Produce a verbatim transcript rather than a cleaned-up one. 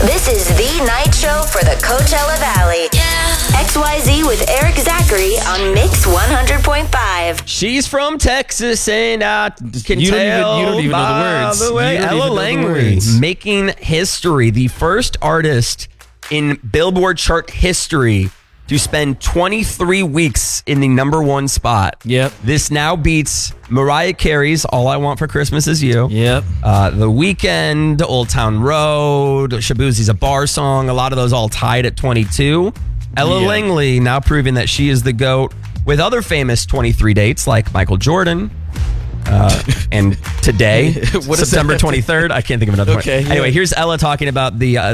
This is the night show for the Coachella Valley. Yeah. X Y Z with Eric Zachary on Mix one hundred point five. She's from Texas, and I can you tell don't even, you don't even know the words. By the way, You don't Ella even know the Langley words. making history, the first artist in Billboard chart history to spend twenty-three weeks in the number one spot. Yep. This now beats Mariah Carey's All I Want for Christmas Is You. Yep. Uh, The Weeknd, Old Town Road, Shabuzi's A Bar Song, a lot of those all tied at twenty-two. Ella Yeah. Langley now proving that she is the GOAT with other famous twenty-three dates like Michael Jordan. Uh, and today, What does September that- twenty-third, I can't think of another Okay, one. yeah. Anyway, here's Ella talking about the uh,